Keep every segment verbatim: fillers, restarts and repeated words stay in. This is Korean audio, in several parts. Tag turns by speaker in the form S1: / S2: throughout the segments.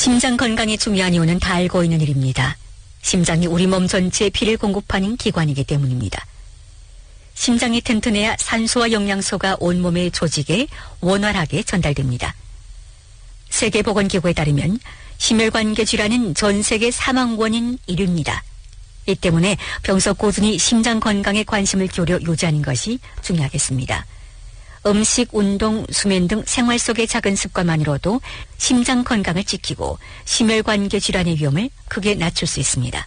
S1: 심장 건강에 중요한 이유는 다 알고 있는 일입니다. 심장이 우리 몸 전체에 피를 공급하는 기관이기 때문입니다. 심장이 튼튼해야 산소와 영양소가 온몸의 조직에 원활하게 전달됩니다. 세계보건기구에 따르면 심혈관계 질환은 전 세계 사망 원인 일 위입니다. 이 때문에 평소 꾸준히 심장 건강에 관심을 기울여 유지하는 것이 중요하겠습니다. 음식, 운동, 수면 등 생활 속의 작은 습관만으로도 심장 건강을 지키고 심혈관계 질환의 위험을 크게 낮출 수 있습니다.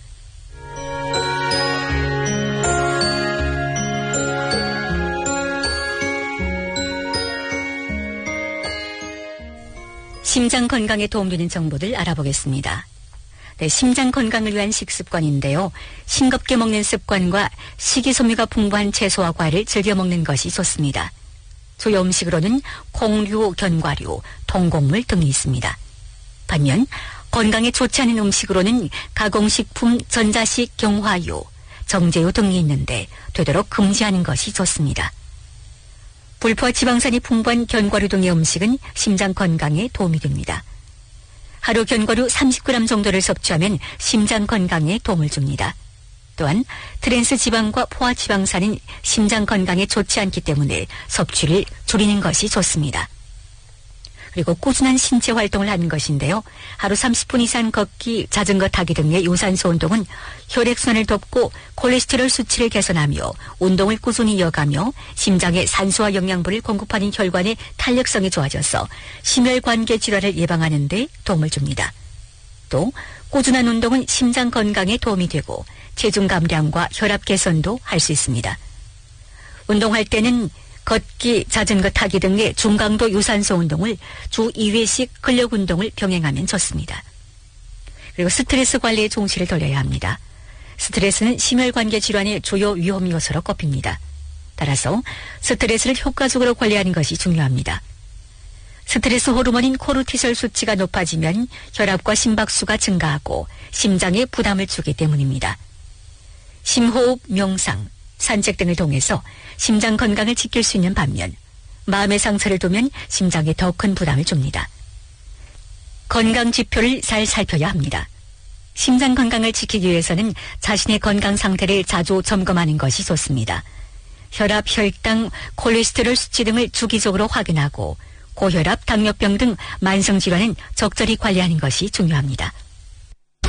S1: 심장 건강에 도움되는 정보들 알아보겠습니다. 네, 심장 건강을 위한 식습관인데요. 싱겁게 먹는 습관과 식이섬유가 풍부한 채소와 과일을 즐겨 먹는 것이 좋습니다. 주요 음식으로는 콩류, 견과류, 통곡물 등이 있습니다. 반면 건강에 좋지 않은 음식으로는 가공식품, 전자식, 경화유, 정제유 등이 있는데 되도록 금지하는 것이 좋습니다. 불포와 지방산이 풍부한 견과류 등의 음식은 심장 건강에 도움이 됩니다. 하루 견과류 삼십 그램 정도를 섭취하면 심장 건강에 도움을 줍니다. 또한 트랜스 지방과 포화 지방산은 심장 건강에 좋지 않기 때문에 섭취를 줄이는 것이 좋습니다. 그리고 꾸준한 신체 활동을 하는 것인데요. 하루 삼십 분 이상 걷기, 자전거 타기 등의 유산소 운동은 혈액순환을 돕고 콜레스테롤 수치를 개선하며 운동을 꾸준히 이어가며 심장에 산소와 영양분을 공급하는 혈관의 탄력성이 좋아져서 심혈관계 질환을 예방하는 데 도움을 줍니다. 또 꾸준한 운동은 심장 건강에 도움이 되고 체중 감량과 혈압 개선도 할 수 있습니다. 운동할 때는 걷기, 자전거 타기 등의 중강도 유산소 운동을 주 이 회씩 근력 운동을 병행하면 좋습니다. 그리고 스트레스 관리에重시를 돌려야 합니다. 스트레스는 심혈관계 질환의 주요 위험 요소로 꼽힙니다. 따라서 스트레스를 효과적으로 관리하는 것이 중요합니다. 스트레스 호르몬인 코르티솔 수치가 높아지면 혈압과 심박수가 증가하고 심장에 부담을 주기 때문입니다. 심호흡, 명상, 산책 등을 통해서 심장 건강을 지킬 수 있는 반면 마음의 상처를 두면 심장에 더 큰 부담을 줍니다. 건강 지표를 잘 살펴야 합니다. 심장 건강을 지키기 위해서는 자신의 건강 상태를 자주 점검하는 것이 좋습니다. 혈압, 혈당, 콜레스테롤 수치 등을 주기적으로 확인하고 고혈압, 당뇨병 등 만성질환은 적절히 관리하는 것이 중요합니다.